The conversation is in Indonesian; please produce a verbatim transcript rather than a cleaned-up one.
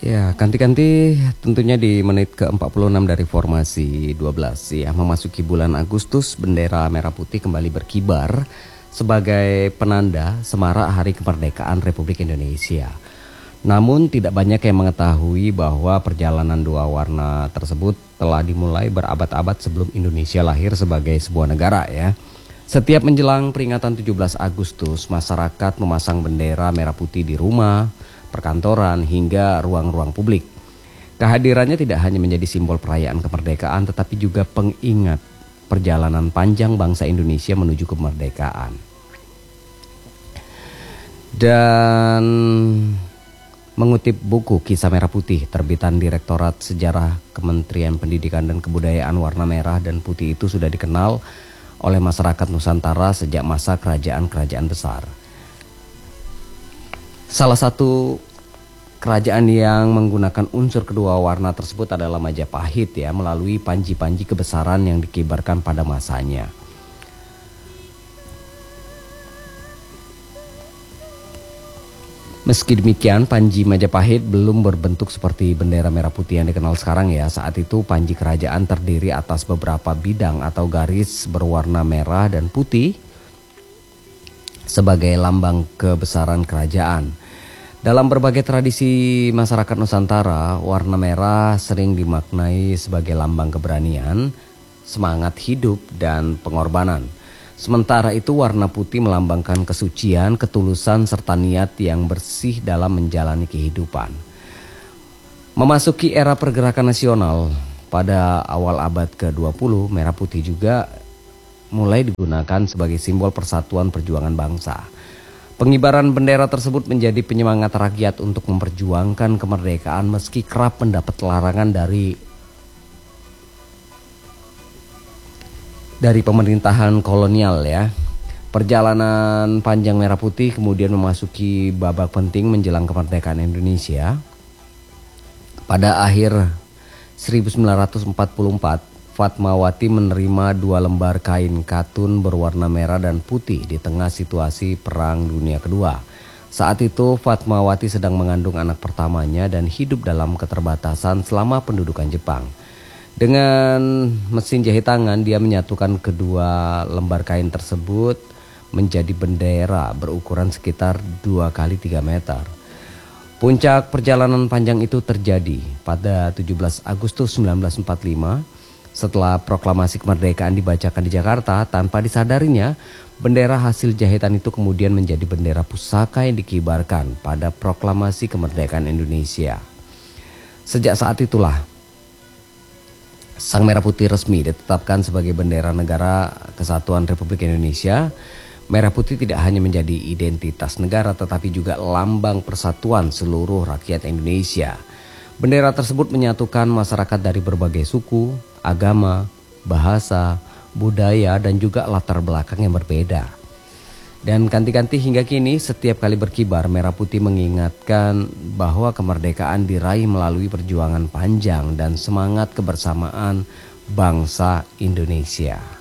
Ya, ganti-ganti tentunya di menit ke empat puluh enam dari formasi dua belas ya, memasuki bulan Agustus, bendera merah putih kembali berkibar sebagai penanda semarak Hari Kemerdekaan Republik Indonesia. Namun tidak banyak yang mengetahui bahwa perjalanan dua warna tersebut telah dimulai berabad-abad sebelum Indonesia lahir sebagai sebuah negara ya. Setiap menjelang peringatan tujuh belas Agustus, masyarakat memasang bendera merah putih di rumah, perkantoran, hingga ruang-ruang publik. Kehadirannya tidak hanya menjadi simbol perayaan kemerdekaan, tetapi juga pengingat perjalanan panjang bangsa Indonesia menuju kemerdekaan. Dan mengutip buku Kisah Merah Putih terbitan Direktorat Sejarah Kementerian Pendidikan dan Kebudayaan, warna merah dan putih itu sudah dikenal oleh masyarakat Nusantara sejak masa kerajaan-kerajaan besar. Salah satu kerajaan yang menggunakan unsur kedua warna tersebut adalah Majapahit ya, melalui panji-panji kebesaran yang dikibarkan pada masanya. Meski demikian, Panji Majapahit belum berbentuk seperti bendera merah putih yang dikenal sekarang ya. Saat itu panji kerajaan terdiri atas beberapa bidang atau garis berwarna merah dan putih sebagai lambang kebesaran kerajaan. Dalam berbagai tradisi masyarakat Nusantara, warna merah sering dimaknai sebagai lambang keberanian, semangat hidup, dan pengorbanan. Sementara itu warna putih melambangkan kesucian, ketulusan, serta niat yang bersih dalam menjalani kehidupan. Memasuki era pergerakan nasional pada awal abad ke dua puluh, merah putih juga mulai digunakan sebagai simbol persatuan perjuangan bangsa. Pengibaran bendera tersebut menjadi penyemangat rakyat untuk memperjuangkan kemerdekaan meski kerap mendapat larangan dari dari pemerintahan kolonial ya. Perjalanan panjang merah putih kemudian memasuki babak penting menjelang kemerdekaan Indonesia. Pada akhir seribu sembilan ratus empat puluh empat, Fatmawati menerima dua lembar kain katun berwarna merah dan putih di tengah situasi Perang Dunia Kedua. Saat itu Fatmawati sedang mengandung anak pertamanya dan hidup dalam keterbatasan selama pendudukan Jepang. Dengan mesin jahit tangan, dia menyatukan kedua lembar kain tersebut menjadi bendera berukuran sekitar dua kali tiga meter. Puncak perjalanan panjang itu terjadi pada tujuh belas Agustus seribu sembilan ratus empat puluh lima. Setelah proklamasi kemerdekaan dibacakan di Jakarta, tanpa disadarinya, bendera hasil jahitan itu kemudian menjadi bendera pusaka yang dikibarkan pada proklamasi kemerdekaan Indonesia. Sejak saat itulah, Sang Merah Putih resmi ditetapkan sebagai bendera negara kesatuan Republik Indonesia. Merah putih tidak hanya menjadi identitas negara tetapi juga lambang persatuan seluruh rakyat Indonesia. Bendera tersebut menyatukan masyarakat dari berbagai suku, agama, bahasa, budaya, dan juga latar belakang yang berbeda. Dan ganti-ganti hingga kini setiap kali berkibar, merah putih mengingatkan bahwa kemerdekaan diraih melalui perjuangan panjang dan semangat kebersamaan bangsa Indonesia.